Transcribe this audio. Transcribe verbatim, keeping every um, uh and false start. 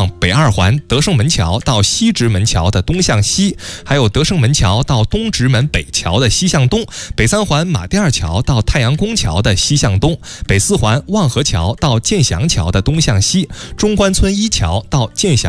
往北二环德胜门桥到西直门桥的东向西，还有德胜门桥到东直门北桥的西向东，北三环马甸二桥到太阳宫桥的西向东，北四环望河桥到建祥桥的东向西，中关村一桥到建祥